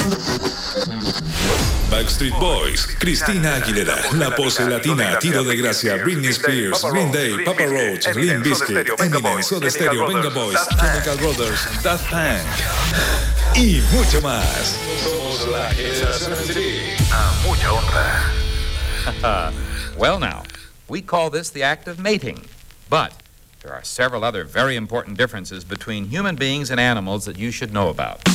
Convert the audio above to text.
Backstreet Boys, Cristina Aguilera, La Pose Latina, Tiro de Gracia, Britney Spears, Green Day, Papa Roach, Limp Bizkit, Eminem, Soda Stereo, Venga Boys, Chemical Brothers, Daft Punk y mucho más. Somos la generación a mucha honra. Well now, we call this the act of mating, but there are several other very important differences between human beings and animals that you should know about.